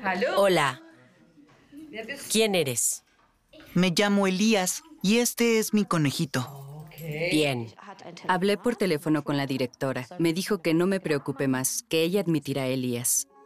Hola. ¿Quién eres? Me llamo Elías y este es mi conejito. Bien. Hablé por teléfono con la directora. Me dijo que no me preocupe más, que ella admitirá a Elías.